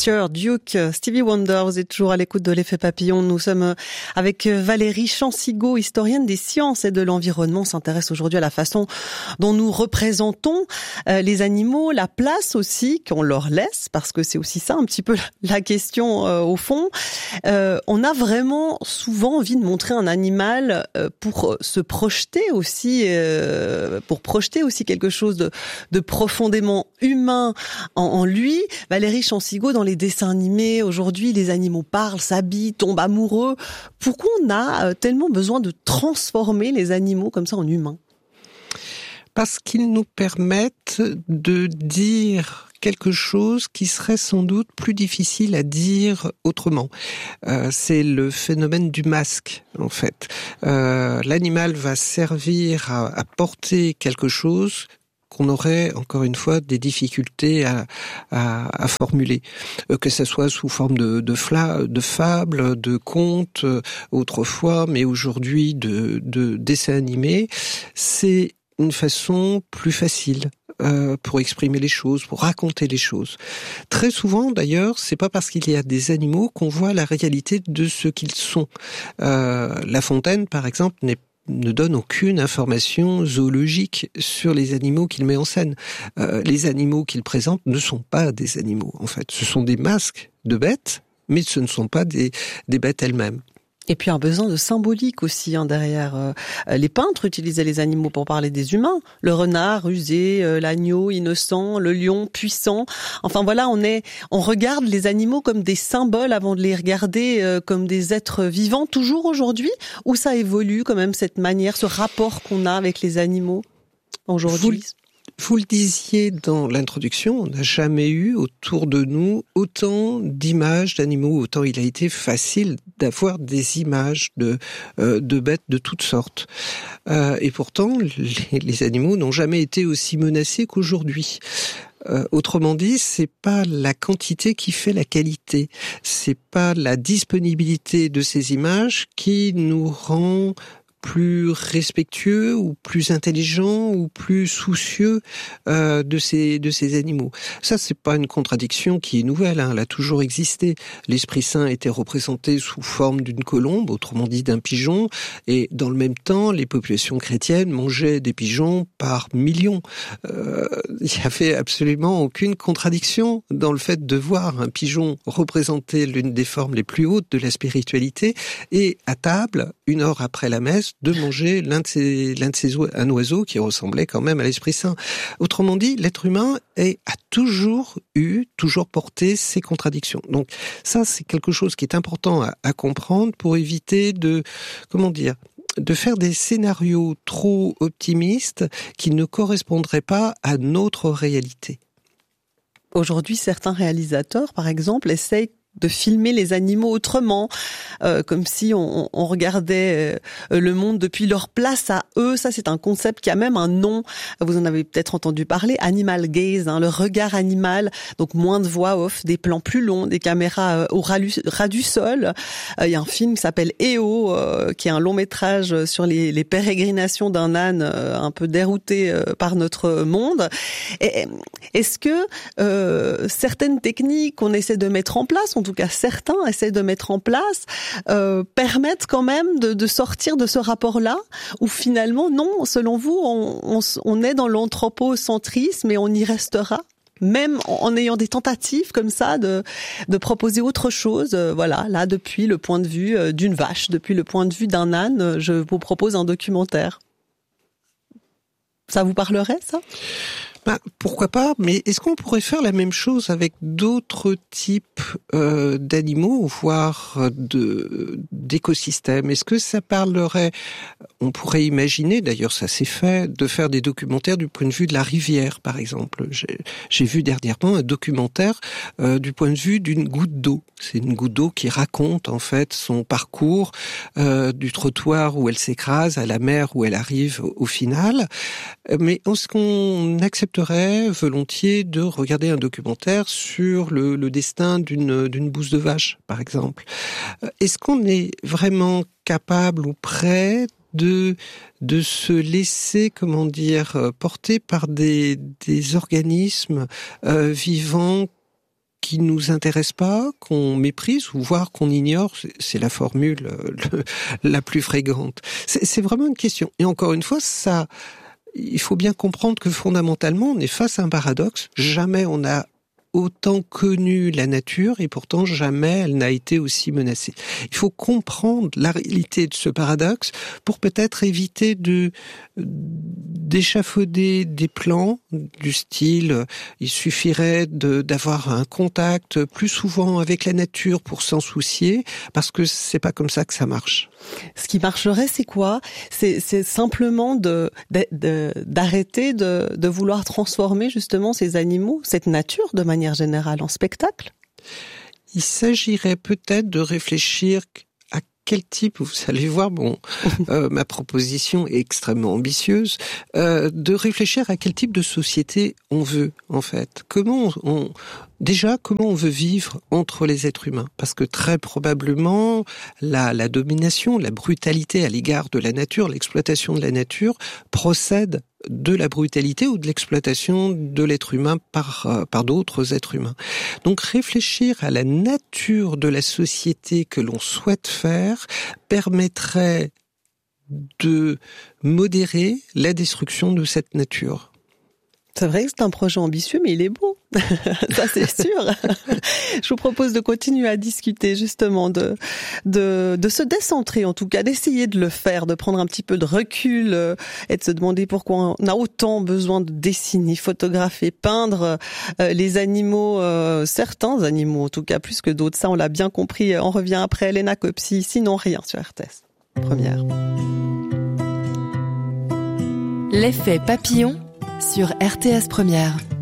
Sir Duke, Stevie Wonder, vous êtes toujours à l'écoute de l'effet papillon. Nous sommes avec Valérie Chansigo, historienne des sciences et de l'environnement. On s'intéresse aujourd'hui à la façon dont nous représentons les animaux, la place aussi qu'on leur laisse, parce que c'est aussi ça un petit peu la question au fond. On a vraiment souvent envie de montrer un animal pour se projeter aussi, quelque chose de profondément humain en lui. Valérie Chansigo, dans les dessins animés, aujourd'hui, les animaux parlent, s'habillent, tombent amoureux. Pourquoi on a tellement besoin de transformer les animaux comme ça en humains ? Parce qu'ils nous permettent de dire quelque chose qui serait sans doute plus difficile à dire autrement. C'est le phénomène du masque, en fait. L'animal va servir à porter quelque chose qu'on aurait, encore une fois, des difficultés à formuler. Que ça soit sous forme de fables, de contes, autrefois, mais aujourd'hui de dessins animés, c'est une façon plus facile pour exprimer les choses, pour raconter les choses. Très souvent, d'ailleurs, c'est pas parce qu'il y a des animaux qu'on voit la réalité de ce qu'ils sont. La Fontaine, par exemple, ne donne aucune information zoologique sur les animaux qu'il met en scène. Les animaux qu'il présente ne sont pas des animaux, en fait. Ce sont des masques de bêtes, mais ce ne sont pas des bêtes elles-mêmes. Et puis un besoin de symbolique aussi derrière. Les peintres utilisaient les animaux pour parler des humains. Le renard rusé, l'agneau innocent, le lion puissant. Enfin voilà, on regarde les animaux comme des symboles avant de les regarder comme des êtres vivants toujours aujourd'hui. Ou ça évolue quand même cette manière, ce rapport qu'on a avec les animaux aujourd'hui. Vous le disiez dans l'introduction, on n'a jamais eu autour de nous autant d'images d'animaux, autant il a été facile d'avoir des images de bêtes de toutes sortes. Et pourtant, les animaux n'ont jamais été aussi menacés qu'aujourd'hui. Autrement dit, c'est pas la quantité qui fait la qualité, c'est pas la disponibilité de ces images qui nous rend plus respectueux ou plus intelligents ou plus soucieux de ces animaux. Ça, c'est pas une contradiction qui est nouvelle, elle a toujours existé. L'Esprit Saint était représenté sous forme d'une colombe, autrement dit d'un pigeon, et dans le même temps, les populations chrétiennes mangeaient des pigeons par millions. Il y avait absolument aucune contradiction dans le fait de voir un pigeon représenter l'une des formes les plus hautes de la spiritualité et à table, 1 heure après la messe, de manger un oiseau qui ressemblait quand même à l'Esprit Saint. Autrement dit, l'être humain a toujours porté ces contradictions. Donc ça, c'est quelque chose qui est important à comprendre pour éviter de faire des scénarios trop optimistes qui ne correspondraient pas à notre réalité. Aujourd'hui, certains réalisateurs, par exemple, essayent de filmer les animaux autrement, comme si on regardait le monde depuis leur place à eux. Ça, c'est un concept qui a même un nom. Vous en avez peut-être entendu parler, animal gaze, le regard animal. Donc moins de voix off, des plans plus longs, des caméras au ras du sol. Il y a un film qui s'appelle EO, qui est un long métrage sur les pérégrinations d'un âne un peu dérouté par notre monde. Et est-ce que certaines techniques qu'on essaie de mettre en place, en tout cas certains essaient de mettre en place, permettent quand même de sortir de ce rapport-là, où finalement, non, selon vous, on est dans l'anthropocentrisme et on y restera, même en ayant des tentatives comme ça de proposer autre chose. Voilà, là, depuis le point de vue d'une vache, depuis le point de vue d'un âne, je vous propose un documentaire. Ça vous parlerait, ça ? Pourquoi pas, mais est-ce qu'on pourrait faire la même chose avec d'autres types d'animaux, voire d'écosystèmes ? Est-ce que ça parlerait, on pourrait imaginer, d'ailleurs ça s'est fait, de faire des documentaires du point de vue de la rivière, par exemple. J'ai vu dernièrement un documentaire du point de vue d'une goutte d'eau. C'est une goutte d'eau qui raconte en fait son parcours du trottoir où elle s'écrase à la mer où elle arrive au final. Mais est-ce qu'on accepterait volontiers de regarder un documentaire sur le destin d'une bouse de vache, par exemple? Est-ce qu'on est vraiment capable ou prêt de se laisser, porter par des organismes vivants qui nous intéressent pas, qu'on méprise ou voire qu'on ignore. C'est la formule la plus fréquente. C'est vraiment une question. Et encore une fois, ça, il faut bien comprendre que fondamentalement, on est face à un paradoxe. Jamais on a autant connu la nature et pourtant jamais elle n'a été aussi menacée. Il faut comprendre la réalité de ce paradoxe pour peut-être éviter d'échafauder des plans du style il suffirait d'avoir un contact plus souvent avec la nature pour s'en soucier, parce que c'est pas comme ça que ça marche. Ce qui marcherait, c'est quoi ? C'est simplement d'arrêter de vouloir transformer justement ces animaux, cette nature de manière générale en spectacle ? Il s'agirait peut-être de réfléchir à quel type, vous allez voir, ma proposition est extrêmement ambitieuse, de réfléchir à quel type de société on veut, en fait. Comment on veut vivre entre les êtres humains? Parce que très probablement, la domination, la brutalité à l'égard de la nature, l'exploitation de la nature procède de la brutalité ou de l'exploitation de l'être humain par d'autres êtres humains. Donc réfléchir à la nature de la société que l'on souhaite faire permettrait de modérer la destruction de cette nature. C'est vrai que c'est un projet ambitieux, mais il est beau. Ça, c'est sûr. Je vous propose de continuer à discuter justement de se décentrer, en tout cas, d'essayer de le faire, de prendre un petit peu de recul et de se demander pourquoi on a autant besoin de dessiner, photographier, peindre les animaux, certains animaux, en tout cas plus que d'autres. Ça, on l'a bien compris. On revient après Léna Copsy, sinon rien sur RTS. Première. L'effet papillon sur RTS Première.